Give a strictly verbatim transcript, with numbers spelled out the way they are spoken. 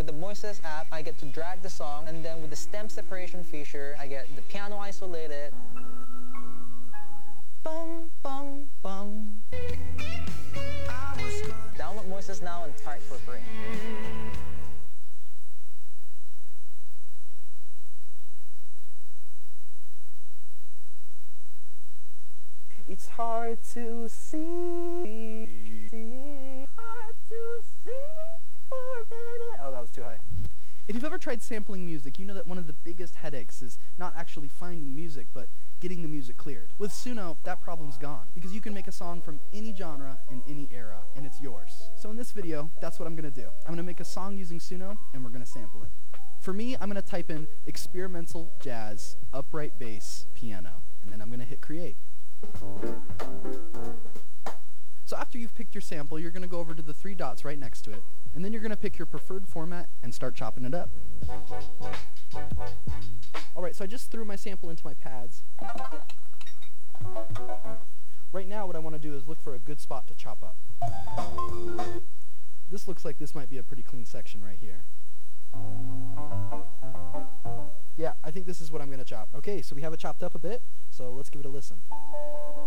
with the Moises app, I get to drag the song, and then with the stem separation feature, I get the piano isolated. Bum, bum, bum. Download Moises now and try it for free. It's hard to see. Hard to see. Oh, that was too high. If you've ever tried sampling music, you know that one of the biggest headaches is not actually finding music, but getting the music cleared. With Suno, that problem's gone, because you can make a song from any genre in any era, and it's yours. So in this video, that's what I'm gonna do. I'm gonna make a song using Suno, and we're gonna sample it. For me, I'm gonna type in experimental jazz, upright bass, piano, and then I'm gonna hit create. So after you've picked your sample, you're gonna go over to the three dots right next to it, and then you're gonna pick your preferred format and start chopping it up. Alright, so I just threw my sample into my pads. Right now what I want to do is look for a good spot to chop up. This looks like this might be a pretty clean section right here. Yeah, I think this is what I'm going to chop. Okay, so we have it chopped up a bit, so let's give it a listen.